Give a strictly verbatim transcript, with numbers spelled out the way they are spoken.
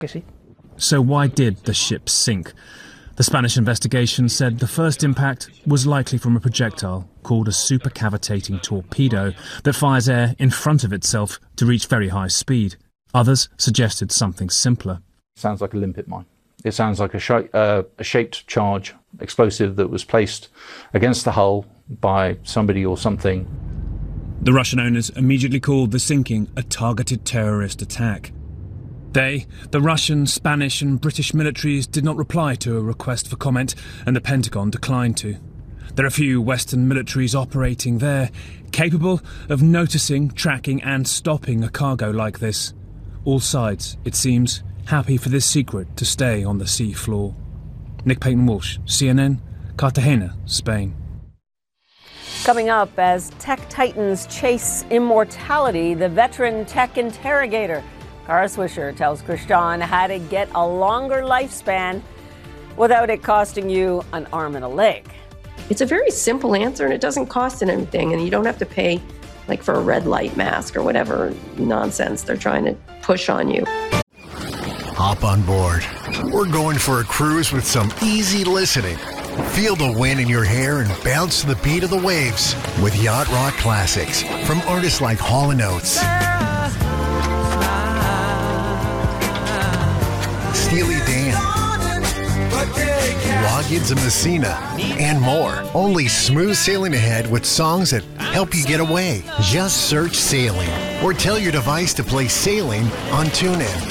So why did the ship sink? The Spanish investigation said the first impact was likely from a projectile called a supercavitating torpedo that fires air in front of itself to reach very high speed. Others suggested something simpler. Sounds like a limpet mine. It sounds like a, sh uh, a shaped charge explosive that was placed against the hull by somebody or something. The Russian owners immediately called the sinking a targeted terrorist attack. They, the Russian, Spanish and British militaries, did not reply to a request for comment, and the Pentagon declined to. There are few Western militaries operating there, capable of noticing, tracking and stopping a cargo like this. All sides, it seems, happy for this secret to stay on the sea floor. Nick Payton-Walsh, C N N, Cartagena, Spain. Coming up, as tech titans chase immortality, the veteran tech interrogator Kara Swisher tells Christian how to get a longer lifespan without it costing you an arm and a leg. It's a very simple answer, and it doesn't cost anything, and you don't have to pay like for a red light mask or whatever nonsense they're trying to push on you. Hop on board. We're going for a cruise with some easy listening. Feel the wind in your hair and bounce to the beat of the waves with Yacht Rock Classics from artists like Hall and Oates, Steely Dan, Loggins and Messina, and more. Only smooth sailing ahead with songs that help you get away. Just search Sailing or tell your device to play Sailing on TuneIn.